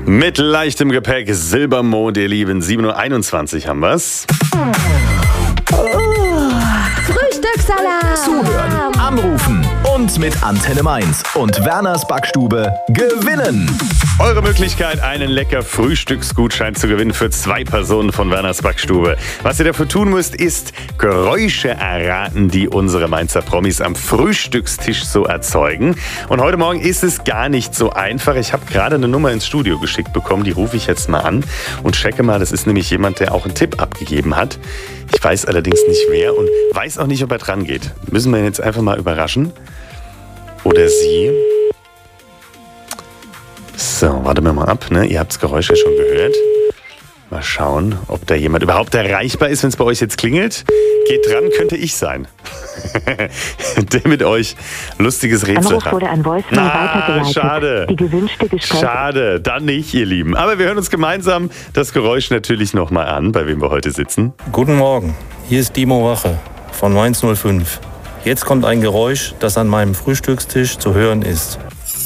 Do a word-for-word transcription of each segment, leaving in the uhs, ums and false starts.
Mit leichtem Gepäck, Silbermond, ihr Lieben. sieben Uhr einundzwanzig haben wir's. Frühstückssalat. Zuhören, anrufen und mit Antenne Mainz und Werners Backstube gewinnen. Eure Möglichkeit, einen lecker Frühstücksgutschein zu gewinnen für zwei Personen von Werners Backstube. Was ihr dafür tun müsst, ist Geräusche erraten, die unsere Mainzer Promis am Frühstückstisch so erzeugen. Und heute Morgen ist es gar nicht so einfach. Ich habe gerade eine Nummer ins Studio geschickt bekommen, die rufe ich jetzt mal an und checke mal. Das ist nämlich jemand, der auch einen Tipp abgegeben hat. Ich weiß allerdings nicht wer und weiß auch nicht, ob er dran geht. Müssen wir ihn jetzt einfach mal überraschen? Oder sie? So, warten wir mal ab. Ne? Ihr habt das Geräusch ja schon gehört. Mal schauen, ob da jemand überhaupt erreichbar ist, wenn es bei euch jetzt klingelt. Geht dran, könnte ich sein. Der mit euch lustiges Rätsel Anruf hat. wurde an Voicemail Ah, weitergeleitet. schade. Die gewünschte Gespräch. Schade, dann nicht, ihr Lieben. Aber wir hören uns gemeinsam das Geräusch natürlich nochmal an, bei wem wir heute sitzen. Guten Morgen, hier ist Dimo Wache von Mainz null fünf. Jetzt kommt ein Geräusch, das an meinem Frühstückstisch zu hören ist.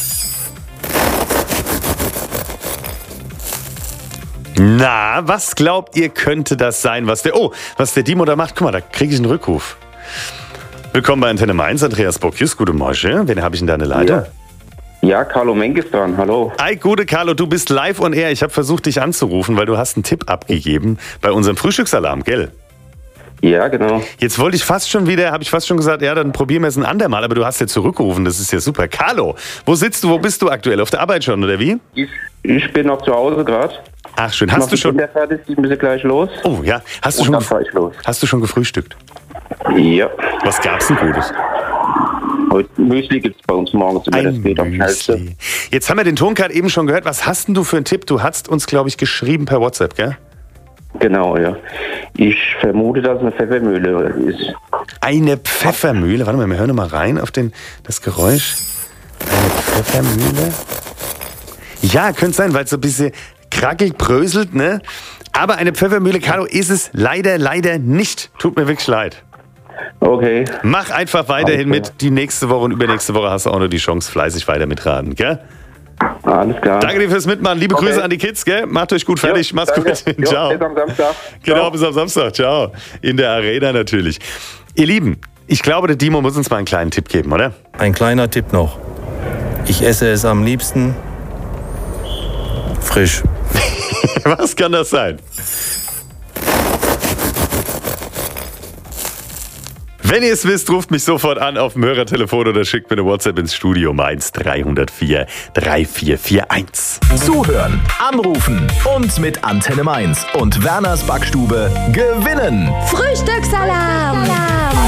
Na, was glaubt ihr, könnte das sein, was der... Oh, was der Dimo da macht? Guck mal, da kriege ich einen Rückruf. Willkommen bei Antenne Mainz, Andreas Bockius. Guten Morgen. Wen habe ich in deiner Leitung? Ja. Ja, Carlo Menk ist dran, hallo. Ei, gute Carlo, du bist live on air. Ich habe versucht, dich anzurufen, weil du hast einen Tipp abgegeben bei unserem Frühstücksalarm, gell? Ja, genau. Jetzt wollte ich fast schon wieder, habe ich fast schon gesagt, ja, dann probieren wir es ein andermal, aber du hast ja zurückgerufen, das ist ja super. Carlo, wo sitzt du, wo bist du aktuell? Auf der Arbeit schon, oder wie? Ich, ich bin noch zu Hause gerade. Ach schön, hast du schon... Kinder fertig, die müssen gleich los. Oh ja, hast du Und schon, dann fahr ich los. hast du schon gefrühstückt? Ja. Was gab's denn Gutes? Heute Müsli gibt es bei uns morgens immer, das geht am schnellsten. Müsli. Jetzt haben wir den Ton gerade eben schon gehört. Was hast denn du für einen Tipp? Du hast uns, glaube ich, geschrieben per WhatsApp, gell? Genau, ja. Ich vermute, dass es eine Pfeffermühle ist. Eine Pfeffermühle. Warte mal, wir hören noch mal rein auf den, das Geräusch. Eine Pfeffermühle. Ja, könnte sein, weil es so ein bisschen krackelt, bröselt, ne? Aber eine Pfeffermühle, Carlo, ist es leider, leider nicht. Tut mir wirklich leid. Okay. Mach einfach weiterhin Alles klar. mit. Die nächste Woche und übernächste Woche hast du auch noch die Chance, fleißig weiter mitraten, gell? Alles klar. Danke dir fürs Mitmachen. Liebe Okay. Grüße an die Kids, gell? Macht euch gut fertig. Jo, Mach's danke. gut. Jo, Ciao. bis am Samstag. Genau, Ciao. bis am Samstag. Ciao. In der Arena natürlich. Ihr Lieben, ich glaube, der Dimo muss uns mal einen kleinen Tipp geben, oder? Ein kleiner Tipp noch. Ich esse es am liebsten frisch. Was kann das sein? Wenn ihr es wisst, ruft mich sofort an auf dem Hörertelefon oder schickt mir eine WhatsApp ins Studio Mainz drei null vier, drei vier vier eins. Zuhören, anrufen und mit Antenne Mainz und Werners Backstube gewinnen. Frühstückssalat.